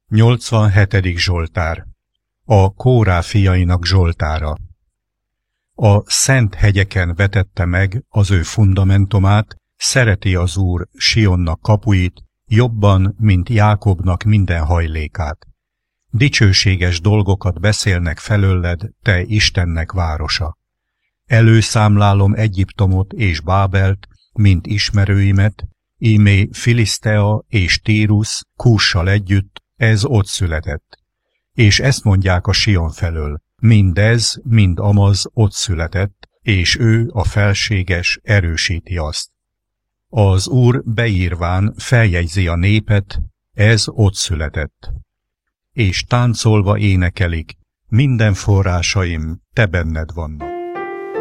87. Zsoltár. A Kórá fiainak Zsoltára. A szent hegyeken vetette meg az ő fundamentumát, szereti az Úr Sionnak kapuit, jobban, mint Jákobnak minden hajlékát. Dicsőséges dolgokat beszélnek felőled, te Istennek városa. Előszámlálom Egyiptomot és Bábelt, mint ismerőimet, ímé Filisztea és Tírus Kússal együtt, ez ott született. És ezt mondják a Sion felől, mindez, mind amaz ott született, és ő, a felséges, erősíti azt. Az Úr beírván feljegyzi a népet, ez ott született. És táncolva énekelik, minden forrásaim te benned vannak.